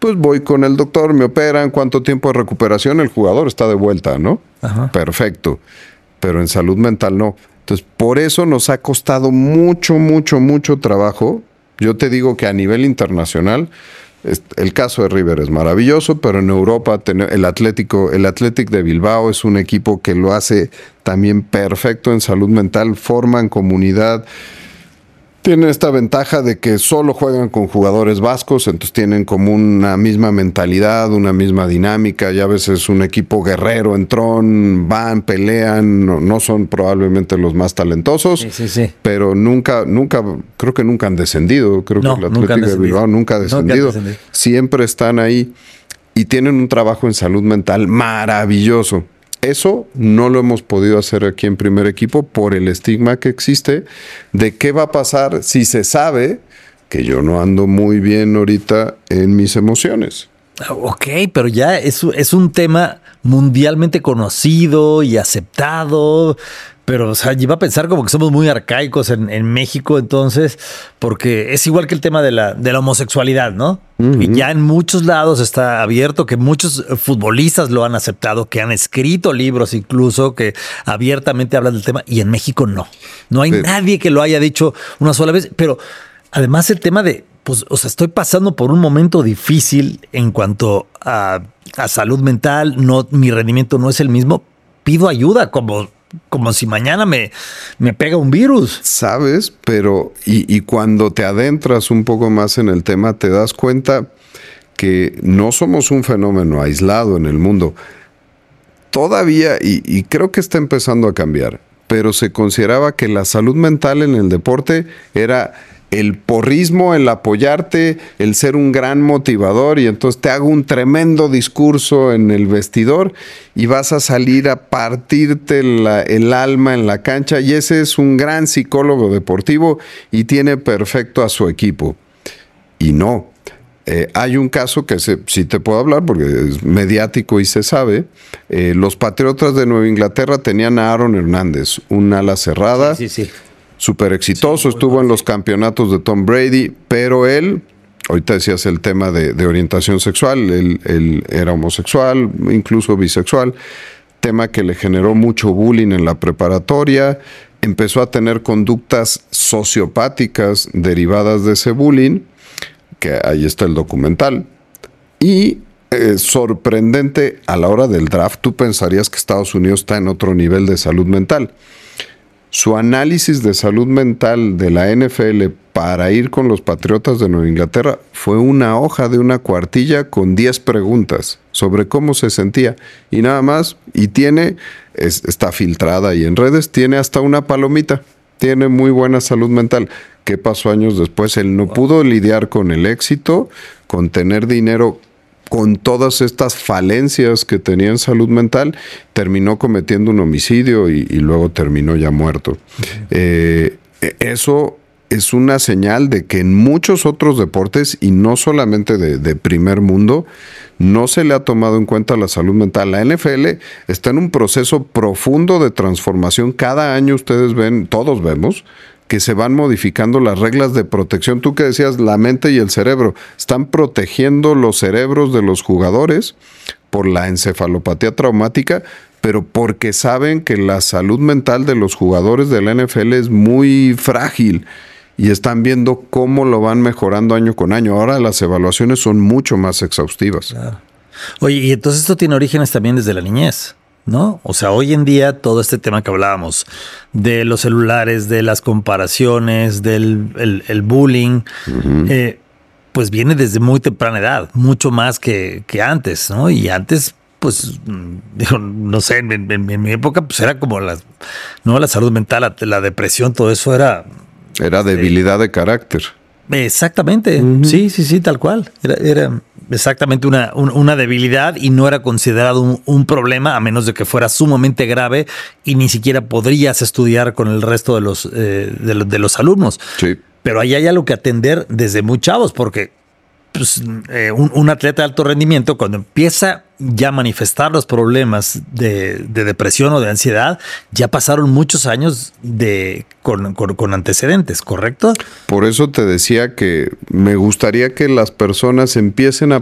pues voy con el doctor, me operan, ¿cuánto tiempo de recuperación? El jugador está de vuelta, ¿no? Ajá. Perfecto. Pero en salud mental no. Entonces, por eso nos ha costado mucho trabajo. Yo te digo que a nivel internacional, el caso de River es maravilloso, pero en Europa el Athletic de Bilbao es un equipo que lo hace también perfecto en salud mental, forman comunidad. Tienen esta ventaja de que solo juegan con jugadores vascos, entonces tienen como una misma mentalidad, una misma dinámica. Ya a veces un equipo guerrero, entrón, van, pelean, no son probablemente los más talentosos, Sí. pero creo que nunca han descendido. Creo que el Atlético de Bilbao nunca ha descendido. Siempre están ahí y tienen un trabajo en salud mental maravilloso. Eso no lo hemos podido hacer aquí en primer equipo por el estigma que existe de qué va a pasar si se sabe que yo no ando muy bien ahorita en mis emociones. Ok, pero ya es un tema mundialmente conocido y aceptado, pero o sea, iba a pensar como que somos muy arcaicos en México entonces, porque es igual que el tema de la homosexualidad, ¿no? Uh-huh. Y ya en muchos lados está abierto, que muchos futbolistas lo han aceptado, que han escrito libros incluso, que abiertamente hablan del tema, y en México no. No hay nadie que lo haya dicho una sola vez, pero además el tema de, pues, o sea, estoy pasando por un momento difícil en cuanto a salud mental, mi rendimiento no es el mismo, pido ayuda como si mañana me pega un virus. Sabes, pero y cuando te adentras un poco más en el tema, te das cuenta que no somos un fenómeno aislado en el mundo. Todavía, y creo que está empezando a cambiar, pero se consideraba que la salud mental en el deporte era el porrismo, el apoyarte, el ser un gran motivador, y entonces te hago un tremendo discurso en el vestidor y vas a salir a partirte el alma en la cancha, y ese es un gran psicólogo deportivo y tiene perfecto a su equipo. Y no. Hay un caso que sí te puedo hablar porque es mediático y se sabe. Los Patriotas de Nueva Inglaterra tenían a Aaron Hernández, un ala cerrada. Sí. Súper exitoso, estuvo en los campeonatos de Tom Brady, pero él, ahorita decías el tema de orientación sexual, él era homosexual, incluso bisexual, tema que le generó mucho bullying en la preparatoria, empezó a tener conductas sociopáticas derivadas de ese bullying, que ahí está el documental, y sorprendente, a la hora del draft, tú pensarías que Estados Unidos está en otro nivel de salud mental. Su análisis de salud mental de la NFL para ir con los Patriotas de Nueva Inglaterra fue una hoja de una cuartilla con 10 preguntas sobre cómo se sentía. Y nada más, y está filtrada y en redes, tiene hasta una palomita. Tiene muy buena salud mental. ¿Qué pasó años después? Él no pudo lidiar con el éxito, con tener dinero, con todas estas falencias que tenía en salud mental, terminó cometiendo un homicidio y luego terminó ya muerto. Eso es una señal de que en muchos otros deportes, y no solamente de primer mundo, no se le ha tomado en cuenta la salud mental. La NFL está en un proceso profundo de transformación. Cada año ustedes ven, todos vemos, que se van modificando las reglas de protección. Tú que decías, la mente y el cerebro, están protegiendo los cerebros de los jugadores por la encefalopatía traumática, pero porque saben que la salud mental de los jugadores de la NFL es muy frágil y están viendo cómo lo van mejorando año con año. Ahora las evaluaciones son mucho más exhaustivas. Claro. Oye, y entonces esto tiene orígenes también desde la niñez, ¿no? O sea, hoy en día todo este tema que hablábamos de los celulares, de las comparaciones, el bullying, pues viene desde muy temprana edad, mucho más que antes, ¿no? Y antes, pues, digo, no sé, en mi época, pues era como la salud mental, la depresión, todo eso era debilidad de carácter. Exactamente, sí, tal cual. Era exactamente una debilidad y no era considerado un problema a menos de que fuera sumamente grave y ni siquiera podrías estudiar con el resto de los alumnos. Sí. Pero ahí hay algo que atender desde muy chavos, porque pues, un atleta de alto rendimiento, cuando empieza ya a manifestar los problemas de depresión o de ansiedad, ya pasaron muchos años con antecedentes, ¿correcto? Por eso te decía que me gustaría que las personas empiecen a